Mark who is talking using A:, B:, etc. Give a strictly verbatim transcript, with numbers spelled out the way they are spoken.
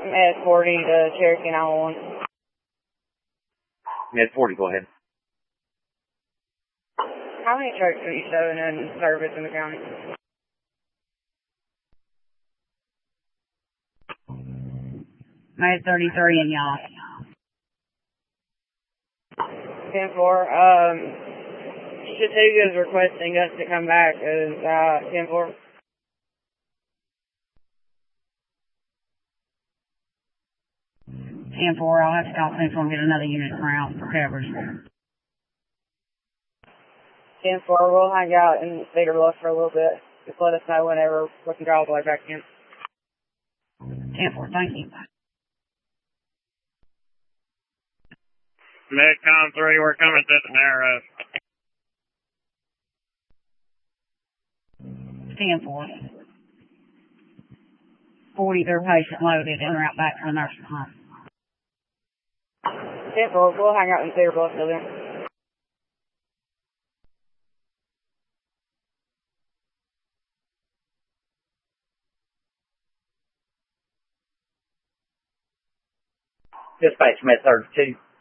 A: Med forty to Cherokee nine one one.
B: Med forty, go ahead.
A: How many trucks are you showing in service in the county?
C: Med thirty-three in y'all.
A: ten four, um, Chattooga is requesting us to come back as, uh, ten four.
C: ten four, I'll have to call Central and get another unit around for coverage.
A: ten four, we'll hang out in Cedar Bluff for a little bit. Just let us know whenever we can draw the way back in.
C: ten four, thank you.
D: Medcom three, we're coming to the narrow.
C: ten four. forty, their patient loaded and they're out back to the nursing home.
A: ten four, we'll hang out in Cedar Bluff till then.
B: Dispatch Med thirty-two.